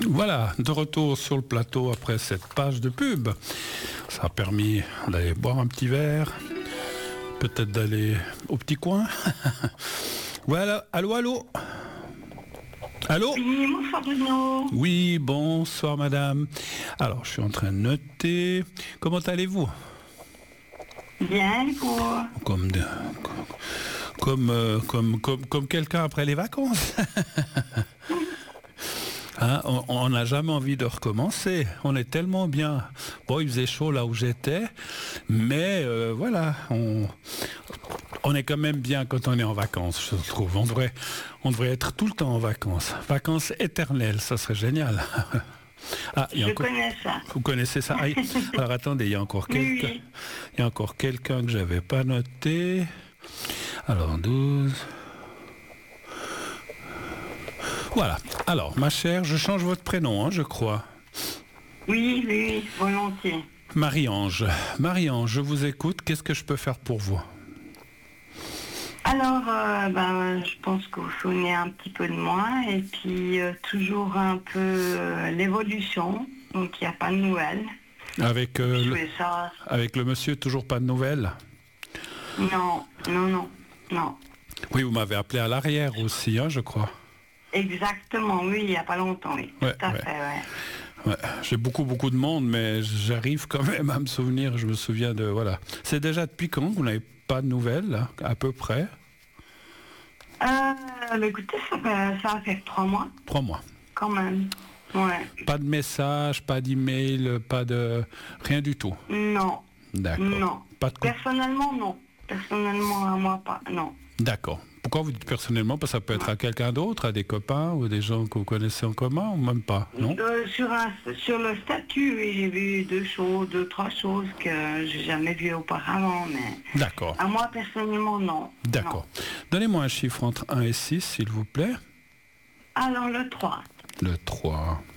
Voilà, de retour sur le plateau après cette page de pub. Ça a permis d'aller boire un petit verre, peut-être d'aller au petit coin. Voilà, allô, allô. Allô? Oui, bonsoir Bruno. Oui, bonsoir madame. Alors, je suis en train de noter. Comment allez-vous? Bien, vous? Comme quelqu'un après les vacances. Hein, on n'a jamais envie de recommencer. On est tellement bien. Bon, il faisait chaud là où j'étais, mais voilà, on est quand même bien quand on est en vacances, je trouve. On devrait être tout le temps en vacances. Vacances éternelles, ça serait génial. Ah, Je connais ça. Vous connaissez ça? Ah, alors attendez, il y a encore quelqu'un. Oui. Il y a encore quelqu'un que j'avais pas noté. Alors 12. Voilà. Alors, ma chère, je change votre prénom, hein, je crois. Oui, volontiers. Marie-Ange. Marie-Ange, je vous écoute. Qu'est-ce que je peux faire pour vous? Alors, je pense que vous vous souvenez un petit peu de moi et puis toujours un peu l'évolution. Donc, il n'y a pas de nouvelles. Avec le monsieur, toujours pas de nouvelles? Non. Oui, vous m'avez appelé à l'arrière aussi, hein, je crois. Exactement, oui, il n'y a pas longtemps, oui. Ouais, tout à fait, ouais. Ouais, j'ai beaucoup de monde, mais j'arrive quand même à me souvenir. Je me souviens de... Voilà. C'est déjà depuis quand vous n'avez pas de nouvelles, là, à peu près? Écoutez, ça a fait 3 mois. 3 mois. Quand même, ouais. Pas de message, pas d'email, pas de... Rien du tout? Non. D'accord. Non. Pas de... Personnellement, non. Personnellement, à moi, pas. Non. D'accord. Pourquoi vous dites personnellement? Parce que ça peut être à quelqu'un d'autre, à des copains ou des gens que vous connaissez en commun ou même pas, non? Sur le statut, oui, j'ai vu 2, 3 choses que j'ai jamais vues auparavant, mais... D'accord. À moi, personnellement, non. D'accord. Donnez-moi un chiffre entre 1 et 6, s'il vous plaît. Alors, le 3. Le 3.